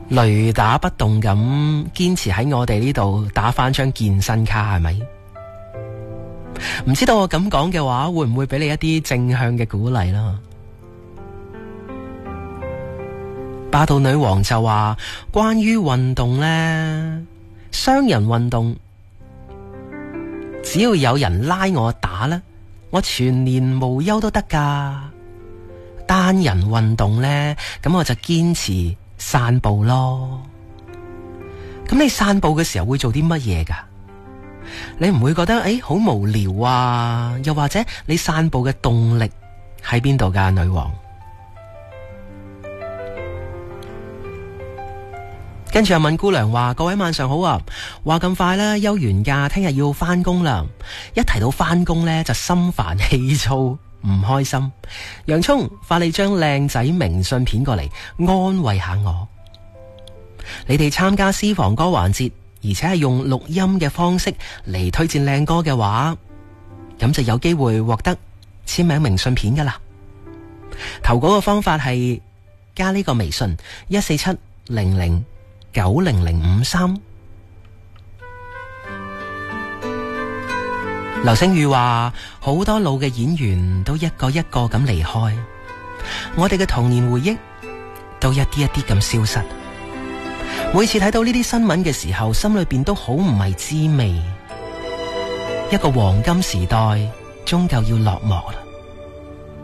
雷打不動咁堅持喺我哋呢度打返張健身卡，係咪？唔知道我咁講嘅話，會唔會俾你一啲正向嘅鼓勵啦？霸道女王就話，關於運動呢，雙人運動只要有人拉我打呢，我全年無休都得㗎。單人運動呢，咁我就堅持散步咯。咁你散步嘅時候會做啲乜嘢㗎？你唔會覺得好無聊啊？又或者你散步嘅動力喺邊度㗎，女王？跟住阿敏姑娘話，各位晚上好啊，話咁快啦，休完假聽日要返工啦，一提到返工呢，就心煩氣躁唔開心。洋蔥，快你將靚仔明信片過嚟安慰下我。你哋參加私房歌環節，而且係用錄音嘅方式嚟推薦靚歌嘅話，咁就有機會獲得簽名明信片噶啦。投稿嘅方法係加呢個微信14700900053。劉星宇話，好多老嘅演員都一個一個咁離開，我哋嘅童年回憶都一啲一啲咁消失。每次睇到呢啲新聞嘅時候，心裏邊都好唔係滋味。一個黃金時代終究要落幕啦。